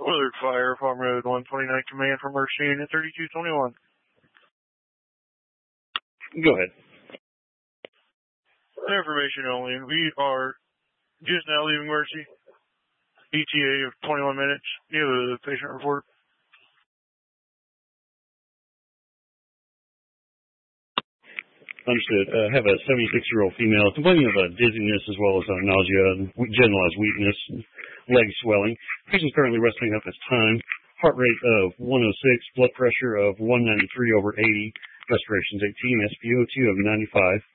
Willard Fire, Farm Road 129, command from Mercy Unit 3221. Go ahead. Information only. We are just now leaving Mercy. ETA of 21 minutes. You have the patient report. Understood. Have a 76-year-old female complaining of dizziness as well as nausea and generalized weakness, leg swelling. Patient's currently resting up his time. Heart rate of 106, blood pressure of 193/80, respirations 18, SpO2 of 95.